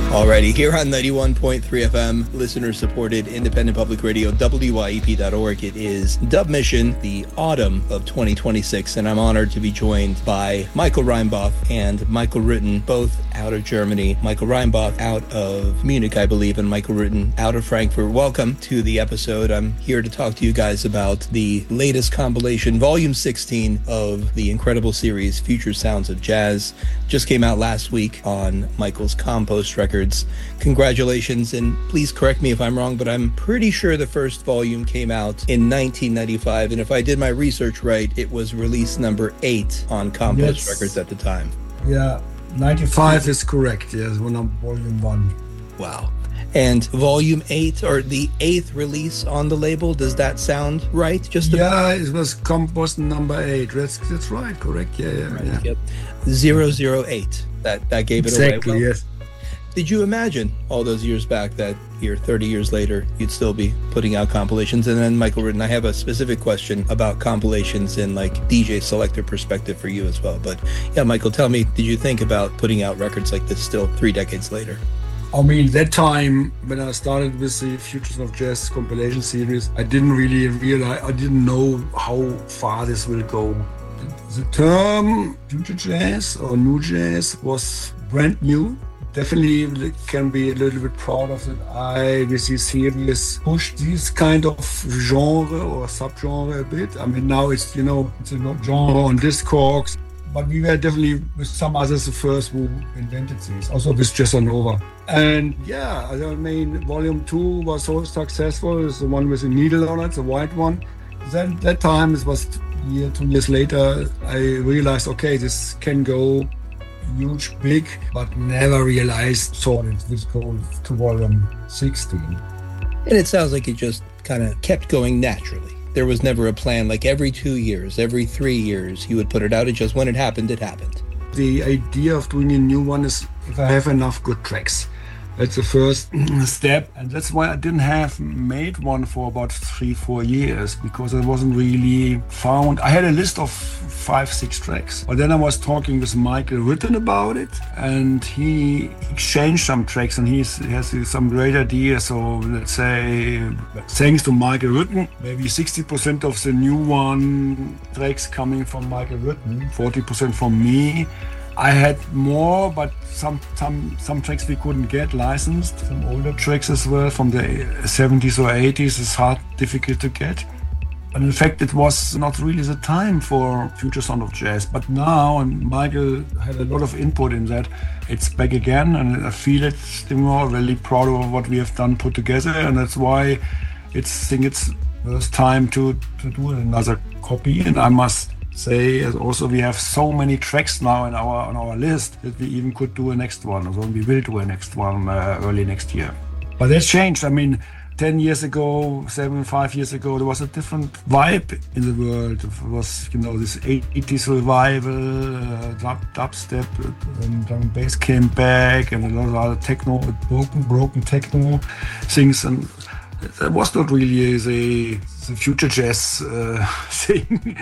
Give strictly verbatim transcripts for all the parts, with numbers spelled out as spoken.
Alrighty, here on ninety-one point three F M, listener-supported independent public radio, W Y E P dot org. It is Dub Mission, the autumn of twenty twenty-six, and I'm honored to be joined by Michael Reinboth and Michael Rutten, both out of Germany. Michael Reinboth out of Munich, I believe, and Michael Rutten out of Frankfurt. Welcome to the episode. I'm here to talk to you guys about the latest compilation, Volume sixteen of the incredible series, Future Sounds of Jazz. Just came out last week on Michael's Compost Records. Congratulations, and please correct me if I'm wrong, but I'm pretty sure the first volume came out in nineteen ninety-five, and if I did my research right, it was release number eight on Compost yes. Records at the time. Yeah, ninety-five is correct, yes, when I'm volume one. Wow. And volume eight, or the eighth release on the label, does that sound right? Just yeah, it was Compost number eight. That's that's right, correct. Yeah, yeah, right, yeah. Yep. zero zero eight. That that gave it exactly, away. Well, yes. did you imagine all those years back that here, thirty years later, you'd still be putting out compilations? And then, Michael Rutten, I have a specific question about compilations and like D J selector perspective for you as well. But yeah, Michael, tell me, did you think about putting out records like this still three decades later? I mean, that time when I started with the Futures of Jazz compilation series, I didn't really realize, I didn't know how far this will go. The term future jazz or new jazz was brand new. Definitely can be a little bit proud of it. I, with this series, pushed this kind of genre or subgenre a bit. I mean, now it's, you know, it's a genre on Discogs. But we were definitely, with some others, the first who invented these, also with Jazzanova. And yeah, I mean, volume two was so successful. It's the one with the needle on it, the white one. Then that time, it was a year, two years later, I realized, okay, this can go huge, big, but never realized, so it would go to volume sixteen. And it sounds like it just kind of kept going naturally. There was never a plan, like every two years, every three years, you would put it out. It just, when it happened, it happened. The idea of doing a new one is if I have enough good tracks. That's the first step. And that's why I didn't have made one for about three, four years, because I wasn't really found. I had a list of five, six tracks. But then I was talking with Michael Rutten about it, and he exchanged some tracks, and he's, he has some great ideas. So let's say, thanks to Michael Rutten, maybe sixty percent of the new one tracks coming from Michael Rutten, forty percent from me. I had more, but some some some tracks we couldn't get licensed. Some older tracks as well from the seventies or eighties is hard, difficult to get. But in fact, it was not really the time for Future Sound of Jazz. But now, and Michael had a lot of input in that, it's back again, and I feel it more. Really proud of what we have done, put together, and that's why it's I think it's first time to to do another copy. And I must say also we have so many tracks now in our on our list that we even could do a next one. So we will do a next one uh, early next year. But that's changed. I mean, ten years ago, seven, five years ago, there was a different vibe in the world. It was, you know, this eighties revival, uh, dub, dubstep, and drum and bass came back, and a lot of other techno, broken, broken techno things, and that was not really the, the future jazz uh, thing.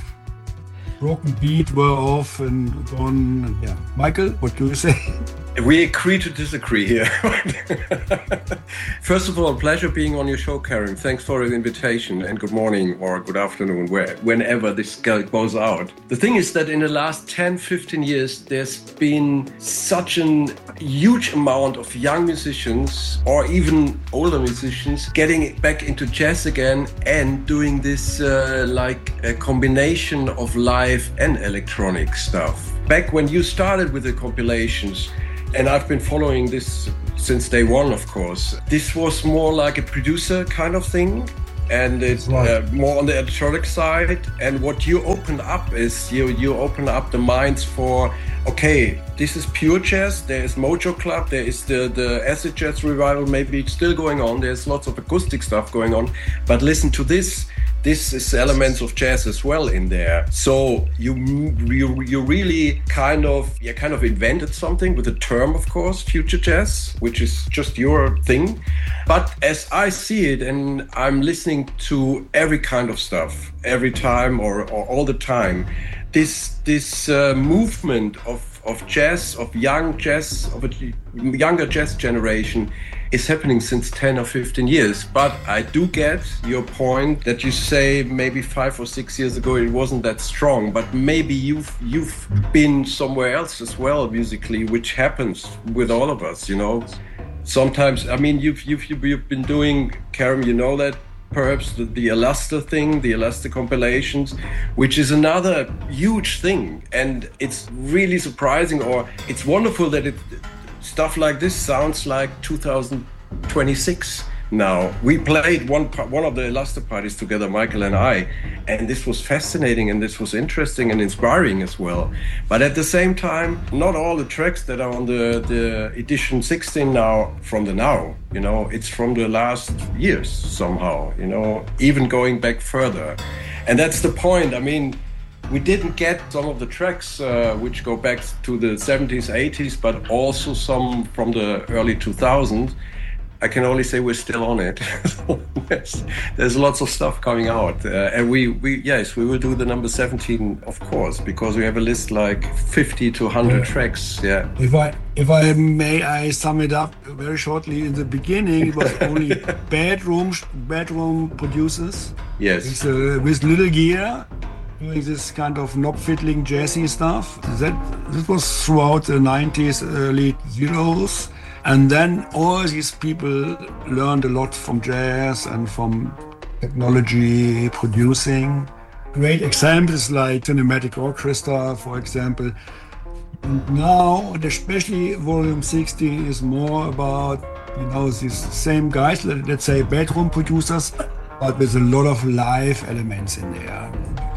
Broken beat were off and gone. And yeah, Michael, what do you say? We agree to disagree here. First of all, pleasure being on your show, Karen. Thanks for the invitation, and good morning or good afternoon, where, whenever this goes out. The thing is that in the last ten, fifteen years, there's been such a huge amount of young musicians or even older musicians getting back into jazz again and doing this uh, like a combination of live and electronic stuff. Back when you started with the compilations, and I've been following this since day one, of course, this was more like a producer kind of thing, and it's right. uh, more on the electronic side. And what you open up is you you open up the minds for, okay, this is pure jazz, there is Mojo Club, there is the, the acid jazz revival, maybe it's still going on, there's lots of acoustic stuff going on, but listen to this. This is elements of jazz as well in there. So you you, you really kind of you kind of invented something with the term, of course, future jazz, which is just your thing. But as I see it, and I'm listening to every kind of stuff, every time or, or all the time, this this uh, movement of of jazz, of young jazz, of a younger jazz generation is happening since ten or fifteen years. But I do get your point that you say maybe five or six years ago it wasn't that strong, but maybe you've you've been somewhere else as well musically, which happens with all of us, you know. Sometimes, I mean, you've you've you've been doing, Karim, you know that, perhaps the, the Elaster thing, the Elaster compilations, which is another huge thing. And it's really surprising, or it's wonderful that it, stuff like this sounds like two thousand twenty-six now. We played one one of the Elaster parties together, Michael and I, and this was fascinating and this was interesting and inspiring as well. But at the same time, not all the tracks that are on the, the edition sixteen now from the now, you know, it's from the last years somehow, you know, even going back further. And that's the point. I mean, we didn't get some of the tracks uh, which go back to the seventies, eighties, but also some from the early two thousands. I can only say we're still on it. there's, there's lots of stuff coming out. Uh, and we, we, yes, we will do the number seventeen, of course, because we have a list like fifty to one hundred yeah. tracks. Yeah. If I if I may, I sum it up very shortly. In the beginning, it was only bedroom bedroom producers. Yes. It's, uh, with little gear, doing this kind of knob fiddling jazzy stuff. That, that was throughout the nineties, early zeros. And then all these people learned a lot from jazz and from technology, producing. Great examples like Cinematic Orchestra, for example. And now, especially Volume sixteen is more about, you know, these same guys, let's say bedroom producers, but with a lot of live elements in there.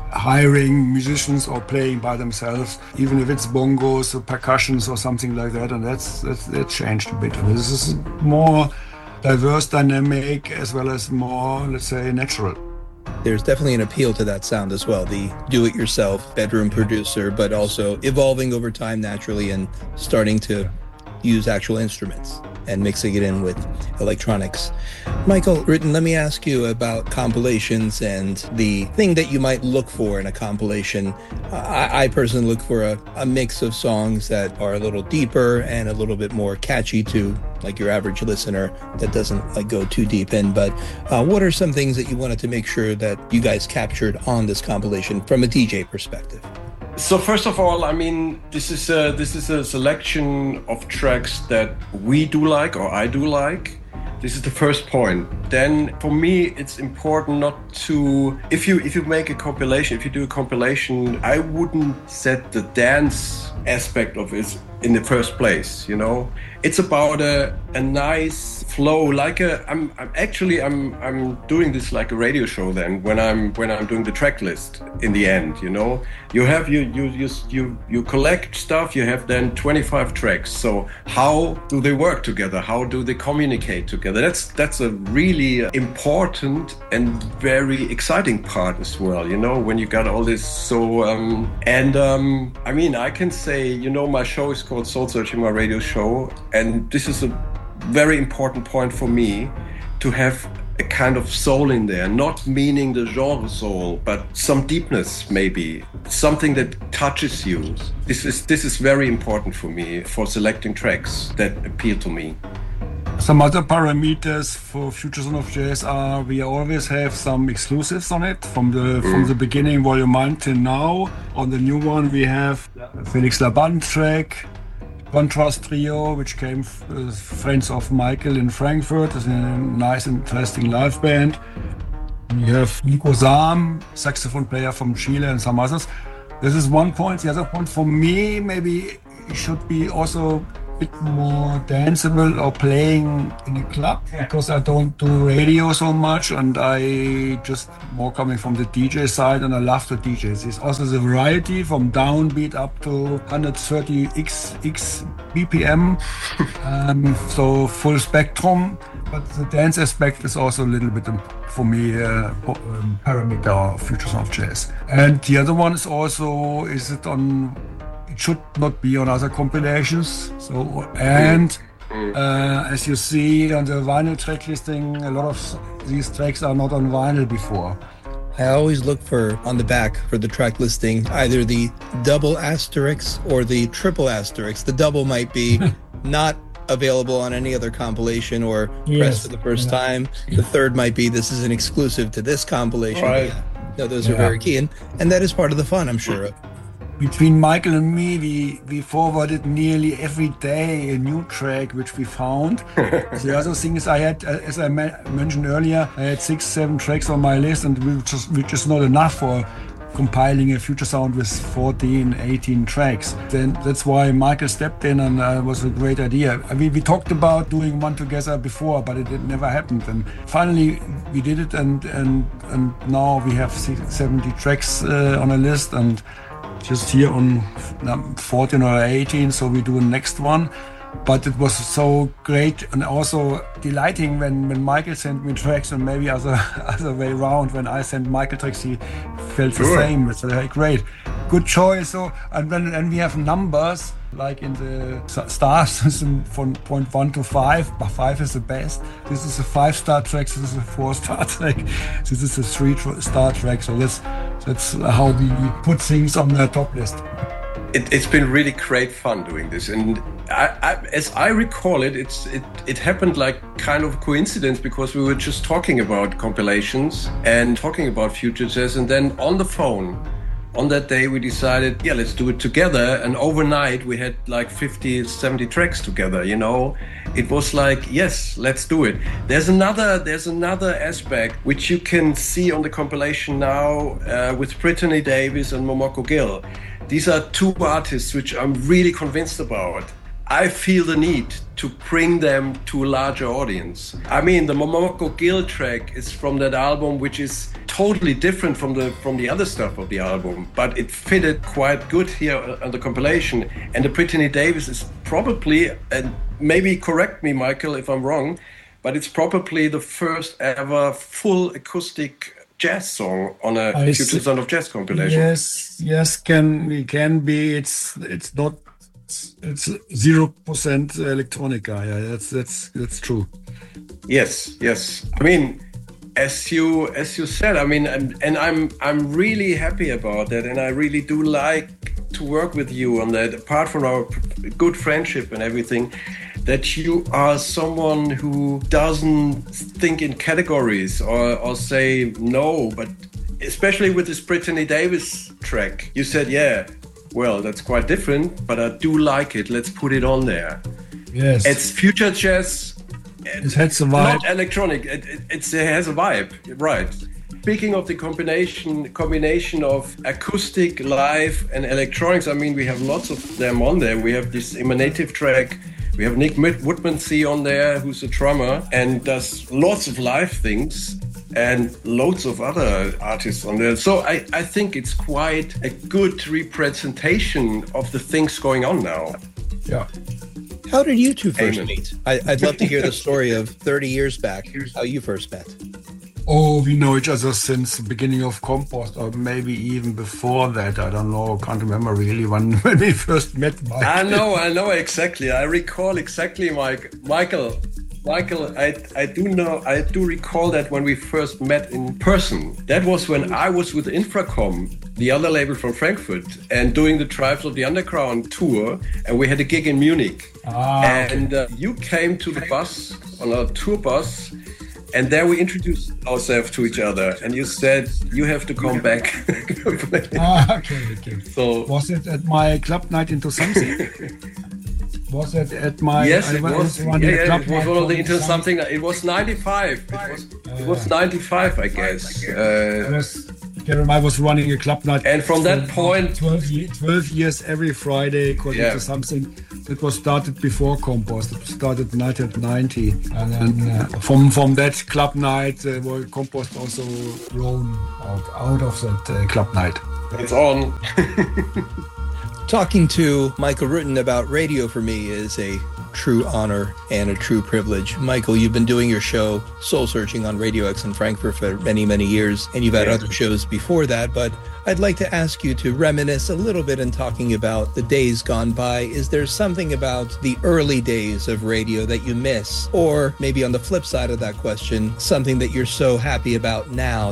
Hiring musicians or playing by themselves, even if it's bongos or percussions or something like that, and that's, that's that changed a bit. This is more diverse, dynamic, as well as more, let's say, natural. There's definitely an appeal to that sound as well, the do-it-yourself bedroom producer, but also evolving over time naturally and starting to use actual instruments and mixing it in with electronics. Michael Rutten, let me ask you about compilations and the thing that you might look for in a compilation. I, I personally look for a, a mix of songs that are a little deeper and a little bit more catchy to like your average listener that doesn't like go too deep in. But uh, what are some things that you wanted to make sure that you guys captured on this compilation from a D J perspective? So first of all, I mean, this is a, this is a selection of tracks that we do like, or I do like. This is the first point. Then for me, it's important not to, if you if you make a compilation, if you do a compilation, I wouldn't set the dance aspect of it in the first place, you know. It's about a, a nice flow, like a, I'm, I'm actually, I'm I'm doing this like a radio show then, when I'm when I'm doing the track list in the end, you know. You have, you, you, you, you, you collect stuff, you have then twenty-five tracks. So how do they work together? How do they communicate together? That's, that's a really important and very exciting part as well, you know, when you got all this. So, um, and um, I mean, I can say, you know, my show is called Soul Searching, my radio show. And this is a very important point for me, to have a kind of soul in there, not meaning the genre soul, but some deepness maybe, something that touches you. This is this is very important for me for selecting tracks that appeal to me. Some other parameters for Future Sound of Jazz are we always have some exclusives on it from the mm. from the beginning, volume one till now. On the new one we have Felix Laban track, Contrast Trio, which came uh, friends of Michael in Frankfurt. It's a nice, interesting live band. We have Nico Sam, saxophone player from Chile, and some others. This is one point. The other point for me, maybe it should be also a bit more danceable or playing in a club, because I don't do radio so much, and I just more coming from the D J side, and I love the D Js. There's also the variety from downbeat up to one thirty x x B P M, um, so full spectrum. But the dance aspect is also a little bit, um, for me, uh, um, parameter of Future Sound of Jazz. And the other one is also, is it on, it should not be on other compilations. So, and uh, as you see on the vinyl track listing, a lot of these tracks are not on vinyl before. I always look for, on the back for the track listing, either the double asterisk or the triple asterisk. The double might be not available on any other compilation or yes. pressed for the first yeah. time. The third might be this is an exclusive to this compilation. Right. No, those yeah. are very key. And, and that is part of the fun, I'm sure of. Between Michael and me, we, we forwarded nearly every day a new track which we found. The other thing is I had, as I mentioned earlier, I had six, seven tracks on my list, and which is, which is not enough for compiling a Future Sound with fourteen, eighteen tracks. Then that's why Michael stepped in, and uh, it was a great idea. I mean, we talked about doing one together before, but it, it never happened. And finally we did it, and and, and now we have seventy tracks uh, on a list, and just here on fourteen or eighteen, so we do the next one. But it was so great and also delighting when, when Michael sent me tracks, and maybe other other way around. When I sent Michael tracks, he felt the sure. same. It's like, great, good choice. So and then and we have numbers like in the star system from point one to five, but five is the best. This is a five-star track. This is a four-star track. This is a three-star track. So that's that's how we put things on the top list. It, it's been really great fun doing this, and I, I, as I recall it, it's it, it happened like kind of coincidence, because we were just talking about compilations and talking about future jazz, and then on the phone, on that day we decided, yeah, let's do it together, and overnight we had like fifty, seventy tracks together. You know, it was like, yes, let's do it. There's another there's another aspect which you can see on the compilation now uh, with Brittany Davis and Momoko Gill. These are two artists which I'm really convinced about. I feel the need to bring them to a larger audience. I mean, the Momoko Gill track is from that album, which is totally different from the from the other stuff of the album, but it fitted quite good here on the compilation. And the Brittany Davis is probably, and maybe correct me, Michael, if I'm wrong, but it's probably the first ever full acoustic jazz song on a I Future see. Sound of Jazz compilation. Yes, yes, can we can be. It's it's not. It's zero percent electronica. Yeah, that's that's that's true. Yes, yes. I mean, as you as you said, I mean, and, and I'm I'm really happy about that, and I really do like to work with you on that. Apart from our good friendship and everything, that you are someone who doesn't think in categories or, or say no, but especially with this Brittany Davis track, you said, yeah, well, that's quite different, but I do like it. Let's put it on there. Yes. It's future jazz. It has a vibe. Not electronic. It, it, it's, it has a vibe, right. Speaking of the combination combination of acoustic, live, and electronics, I mean, we have lots of them on there. We have this Emanative track. We have Nick Woodmansee on there, who's a drummer and does lots of live things, and loads of other artists on there. So I, I think it's quite a good representation of the things going on now. Yeah. How did you two first Amen. meet? I, I'd love to hear the story of thirty years back, how you first met. Oh, we know each other since the beginning of Compost, or maybe even before that. I don't know. I can't remember really when, when we first met, Mike. I know, I know exactly. I recall exactly, Mike. Michael, Michael, I I do know, I do recall that when we first met in person. That was when I was with Infracom, the other label from Frankfurt, and doing the Tribes of the Underground tour, and we had a gig in Munich. Ah, and uh, you came to the bus, on a tour bus, and there we introduced ourselves to each other, and you said, you have to come back. ah, okay, okay. So, was it at my club night into something? Was it at my... Yes, it was. Yeah, yeah, it was one of the into something. It was ninety-five. It was, it was ninety-five, I guess. Uh, was, I was running a club night. And from that point... twelve, twelve years every Friday, according yeah. to something that was started before Compost. It started nineteen ninety. And then uh, from, from that club night, uh, well, Compost also grown out, out of that uh, club night. It's on. Talking to Michael Rutten about radio for me is a true honor and a true privilege. Michael, you've been doing your show Soul Searching on Radio X in Frankfurt for many, many years, and you've had yeah. other shows before that, but I'd like to ask you to reminisce a little bit in talking about the days gone by. Is there something about the early days of radio that you miss? Or maybe on the flip side of that question, something that you're so happy about now